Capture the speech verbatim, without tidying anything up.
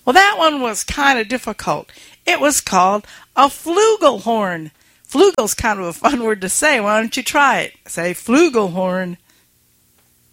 Well, that one was kind of difficult. It was called a flugelhorn. Flugel's kind of a fun word to say. Why don't you try it? Say flugelhorn.